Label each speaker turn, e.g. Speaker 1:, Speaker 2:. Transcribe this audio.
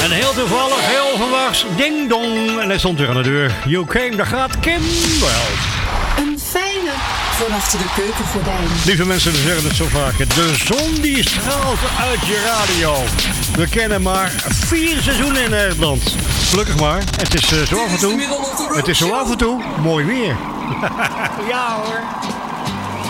Speaker 1: En heel toevallig, heel onverwachts, ding dong. En hij stond weer aan de deur. You came, daar gaat Kim Wells.
Speaker 2: Een fijne voor achter de keukengordijn.
Speaker 1: Lieve mensen, we zeggen het zo vaak. De zon die straalt uit je radio. We kennen maar 4 seizoenen in Nederland. Gelukkig maar. Het is zo af en toe. Het is zo af en toe mooi weer. Ja hoor.